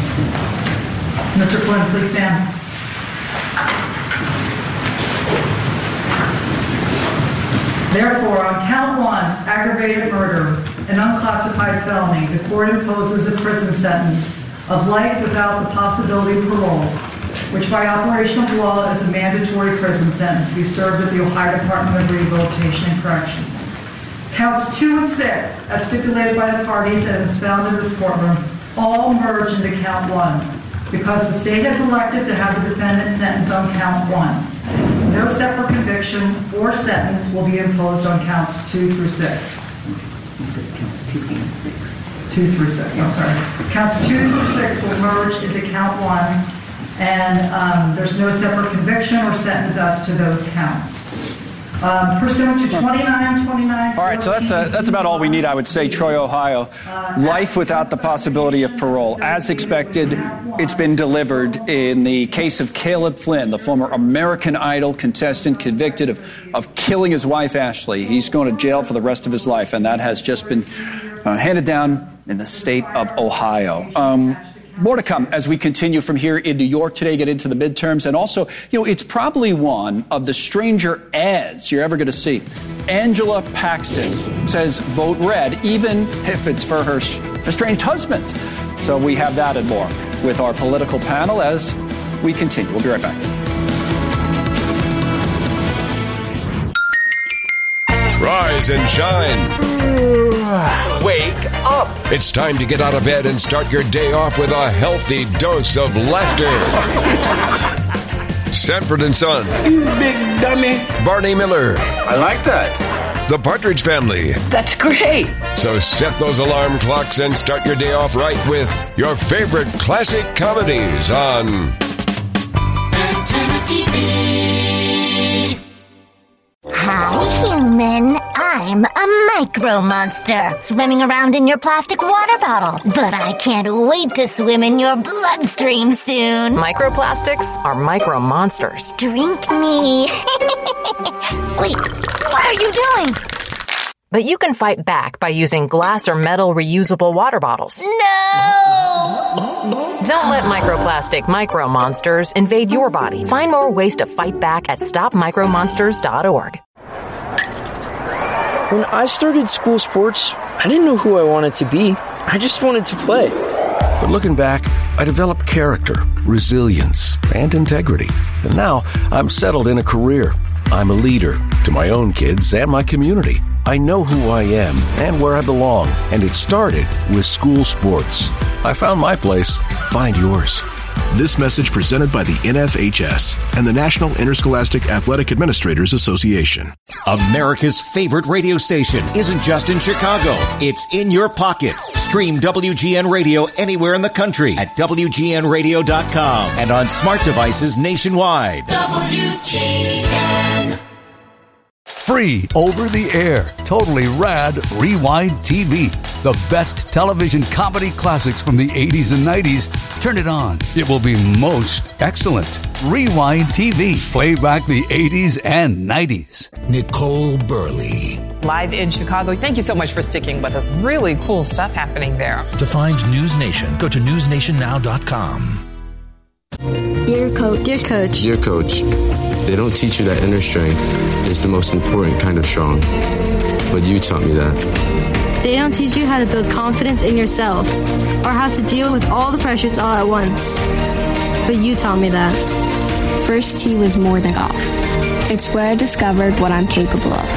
Mr. Flynn, please stand. Therefore, on count 1, aggravated murder, an unclassified felony, the court imposes a prison sentence of life without the possibility of parole, which by operation of law is a mandatory prison sentence to be served at the Ohio Department of Rehabilitation and Corrections. Counts 2 and 6, as stipulated by the parties and as found in this courtroom, all merge into count 1 because the state has elected to have the defendant sentenced on count 1. No separate conviction or sentence will be imposed on counts 2 through 6. You said counts 2 and 6. 2 through 6, I'm sorry. Counts 2 through 6 will merge into count 1, and there's no separate conviction or sentence as to those counts. Pursuant to 2929. All right, so that's about all we need, I would say, Troy, Ohio. Life without the possibility of parole. As expected, it's been delivered in the case of Caleb Flynn, the former American Idol contestant convicted of killing his wife, Ashley. He's going to jail for the rest of his life, and that has just been handed down in the state of Ohio. More to come as we continue from here in New York today, get into the midterms. And also, it's probably one of the stranger ads you're ever going to see. Angela Paxton says vote red, even if it's for her estranged husband. So we have that and more with our political panel as we continue. We'll be right back. Rise and shine. Wake up. It's time to get out of bed and start your day off with a healthy dose of laughter. Sanford and Son. You big dummy. Barney Miller. I like that. The Partridge Family. That's great. So set those alarm clocks and start your day off right with your favorite classic comedies on Antenna TV. Hi, human. I'm a micro monster swimming around in your plastic water bottle. But I can't wait to swim in your bloodstream soon. Microplastics are micro monsters. Drink me. Wait, what are you doing? But you can fight back by using glass or metal reusable water bottles. No! Don't let microplastic micro monsters invade your body. Find more ways to fight back at stopmicromonsters.org. When I started school sports, I didn't know who I wanted to be. I just wanted to play. But looking back, I developed character, resilience, and integrity. And now I'm settled in a career. I'm a leader to my own kids and my community. I know who I am and where I belong, and it started with school sports. I found my place. Find yours. This message presented by the NFHS and the National Interscholastic Athletic Administrators Association. America's favorite radio station isn't just in Chicago. It's in your pocket. Stream WGN Radio anywhere in the country at WGNradio.com and on smart devices nationwide. WGN. Free over the air, totally rad Rewind TV. The best television comedy classics from the 80s and 90s. Turn it on. It will be most excellent. Rewind TV. Play back the 80s and 90s. Nicole Burley. Live in Chicago. Thank you so much for sticking with us. Really cool stuff happening there. To find News Nation, go to newsnationnow.com. Dear Coach. Dear Coach. Dear Coach, they don't teach you that inner strength is the most important kind of strong. But you taught me that. They don't teach you how to build confidence in yourself or how to deal with all the pressures all at once. But you taught me that. First tee was more than golf. It's where I discovered what I'm capable of.